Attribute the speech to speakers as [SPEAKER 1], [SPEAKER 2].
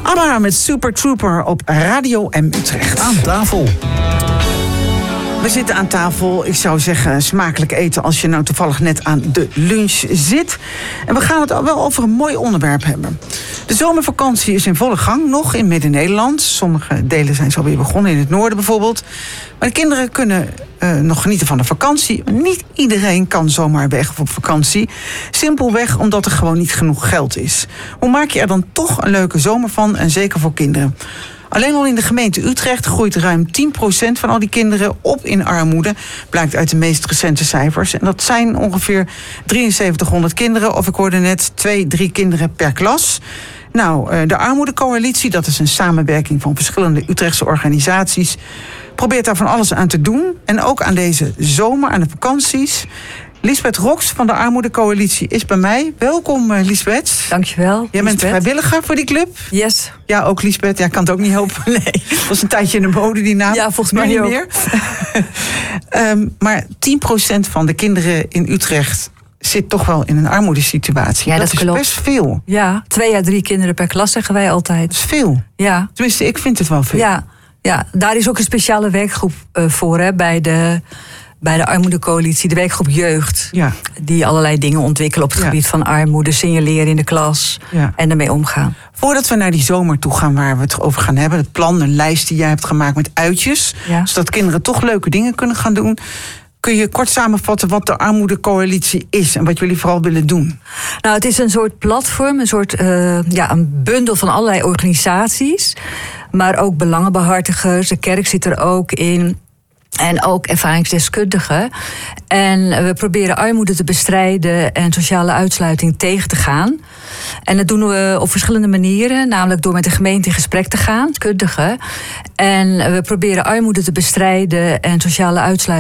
[SPEAKER 1] ABBA met Super Trooper op Radio M Utrecht.
[SPEAKER 2] Aan tafel.
[SPEAKER 1] We zitten aan tafel, ik zou zeggen smakelijk eten als je nou toevallig net aan de lunch zit. En we gaan het wel over een mooi onderwerp hebben. De zomervakantie is in volle gang nog in Midden-Nederland. Sommige delen zijn zo weer begonnen, in het noorden bijvoorbeeld. Maar de kinderen kunnen nog genieten van de vakantie. Niet iedereen kan zomaar weg of op vakantie. Simpelweg omdat er gewoon niet genoeg geld is. Hoe maak je er dan toch een leuke zomer van en zeker voor kinderen? Alleen al in de gemeente Utrecht groeit ruim 10% van al die kinderen op in armoede. Blijkt uit de meest recente cijfers. En dat zijn ongeveer 7300 kinderen. Of ik hoorde net 2-3 kinderen per klas. Nou, de Armoedecoalitie, dat is een samenwerking van verschillende Utrechtse organisaties, probeert daar van alles aan te doen. En ook aan deze zomer, aan de vakanties. Lisbeth Rox van de Armoedecoalitie is bij mij. Welkom, Lisbeth.
[SPEAKER 3] Dankjewel.
[SPEAKER 1] Jij bent vrijwilliger voor die club?
[SPEAKER 3] Yes.
[SPEAKER 1] Ja, ook Lisbeth. Ja, kan het ook niet helpen. Nee. Dat was een tijdje in de mode, die naam.
[SPEAKER 3] Ja, volgens mij
[SPEAKER 1] niet
[SPEAKER 3] ook.
[SPEAKER 1] meer. Maar 10% van de kinderen in Utrecht zit toch wel in een armoedesituatie.
[SPEAKER 3] Ja, dat
[SPEAKER 1] is
[SPEAKER 3] klopt.
[SPEAKER 1] Best veel.
[SPEAKER 3] Ja, 2 à 3 kinderen per klas zeggen wij altijd.
[SPEAKER 1] Dat is veel.
[SPEAKER 3] Ja.
[SPEAKER 1] Tenminste, ik vind het wel veel.
[SPEAKER 3] Ja, daar is ook een speciale werkgroep voor, hè, bij de Armoedecoalitie, de werkgroep Jeugd.
[SPEAKER 1] Ja.
[SPEAKER 3] Die allerlei dingen ontwikkelen op het gebied van armoede, signaleren in de klas en ermee omgaan.
[SPEAKER 1] Voordat we naar die zomer toe gaan waar we het over gaan hebben, het plan, een lijst die jij hebt gemaakt met uitjes, zodat kinderen toch leuke dingen kunnen gaan doen. Kun je kort samenvatten wat de Armoedecoalitie is en wat jullie vooral willen doen?
[SPEAKER 3] Nou, het is een soort platform, een soort een bundel van allerlei organisaties, maar ook belangenbehartigers. De kerk zit er ook in. En ook ervaringsdeskundigen. En we proberen armoede te bestrijden en sociale uitsluiting tegen te gaan. En dat doen we op verschillende manieren. Namelijk door met de gemeente in gesprek te gaan, deskundigen. En we proberen armoede te bestrijden en sociale uitsluiting